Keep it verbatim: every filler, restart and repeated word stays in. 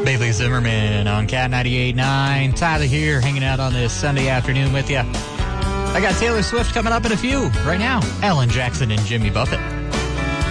Bailey Zimmerman on Cat ninety-eight point nine. Tyler here, hanging out on this Sunday afternoon with you. I got Taylor Swift coming up in a few right now. Alan Jackson and Jimmy Buffett.